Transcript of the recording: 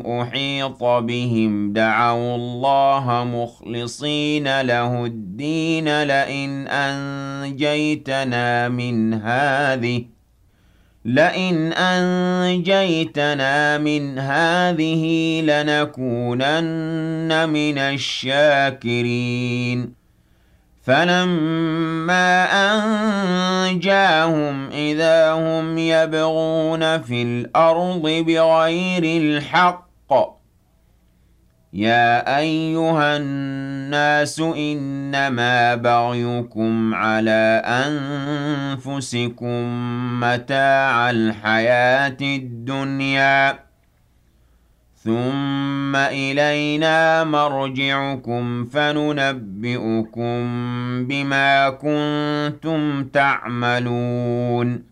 أحيط بهم دعوا الله مخلصين له الدين لئن أنجيتنا من هذه لنكونن من الشاكرين فلما أنجاهم إذا هم يبغون في الأرض بغير الحق يا أيها الناس إنما بغيكم على أنفسكم متاع الحياة الدنيا ثم إلينا مرجعكم فننبئكم بما كنتم تعملون